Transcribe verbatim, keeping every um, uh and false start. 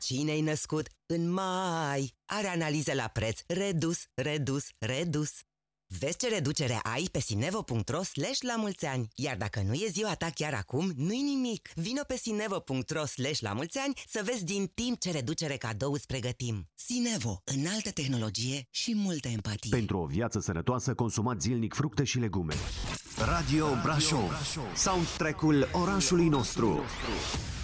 Cine-i născut în mai are analize la preț redus, redus, redus. Vezi ce reducere ai pe sinevo punct ro slash la mulți ani. Iar dacă nu e ziua ta chiar acum, nu-i nimic. Vino pe sinevo punct ro slash la mulți ani să vezi din timp ce reducere cadou îți pregătim. Sinevo, înaltă tehnologie și multă empatie. Pentru o viață sănătoasă, consumați zilnic fructe și legume. Radio Brașov, soundtrack-ul orașului nostru.